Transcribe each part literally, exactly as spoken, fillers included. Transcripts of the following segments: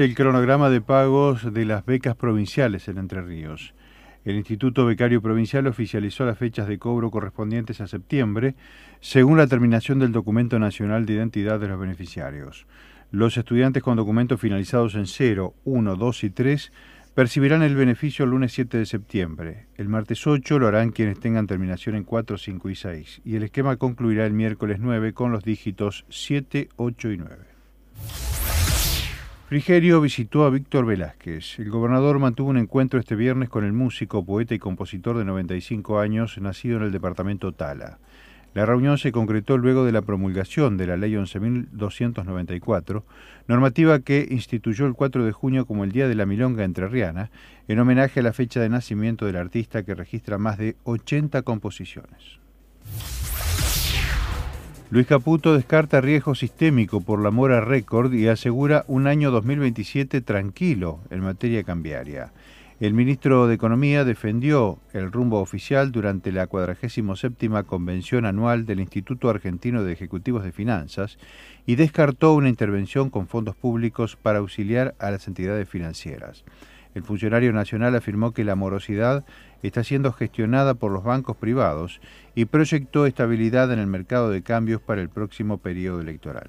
El cronograma de pagos de las becas provinciales en Entre Ríos. El Instituto Becario Provincial oficializó las fechas de cobro correspondientes a septiembre, según la terminación del Documento Nacional de Identidad de los beneficiarios. Los estudiantes con documentos finalizados en cero, uno, dos y tres percibirán el beneficio el lunes siete de septiembre. El martes ocho lo harán quienes tengan terminación en cuatro, cinco y seis. Y el esquema concluirá el miércoles nueve con los dígitos siete, ocho y nueve. Frigerio visitó a Víctor Velázquez. El gobernador mantuvo un encuentro este viernes con el músico, poeta y compositor de noventa y cinco años, nacido en el departamento Tala. La reunión se concretó luego de la promulgación de la Ley once mil doscientos noventa y cuatro, normativa que instituyó el cuatro de junio como el Día de la Milonga Entrerriana, en homenaje a la fecha de nacimiento del artista que registra más de ochenta composiciones. Luis Caputo descarta riesgo sistémico por la mora récord y asegura un año dos mil veintisiete tranquilo en materia cambiaria. El ministro de Economía defendió el rumbo oficial durante la cuadragésima séptima Convención Anual del Instituto Argentino de Ejecutivos de Finanzas y descartó una intervención con fondos públicos para auxiliar a las entidades financieras. El funcionario nacional afirmó que la morosidad está siendo gestionada por los bancos privados y proyectó estabilidad en el mercado de cambios para el próximo periodo electoral.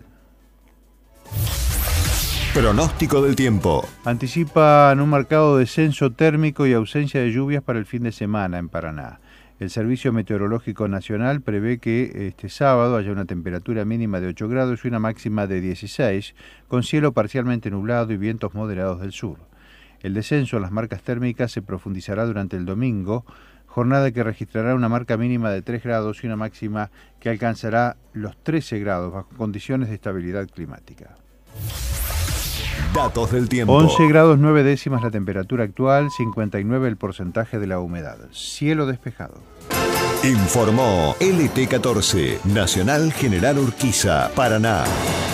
Pronóstico del tiempo. Anticipan un marcado descenso térmico y ausencia de lluvias para el fin de semana en Paraná. El Servicio Meteorológico Nacional prevé que este sábado haya una temperatura mínima de ocho grados y una máxima de dieciséis, con cielo parcialmente nublado y vientos moderados del sur. El descenso en las marcas térmicas se profundizará durante el domingo, jornada que registrará una marca mínima de tres grados y una máxima que alcanzará los trece grados bajo condiciones de estabilidad climática. Datos del tiempo. once grados nueve décimas la temperatura actual, cincuenta y nueve el porcentaje de la humedad. Cielo despejado. Informó L T catorce, Nacional General Urquiza, Paraná.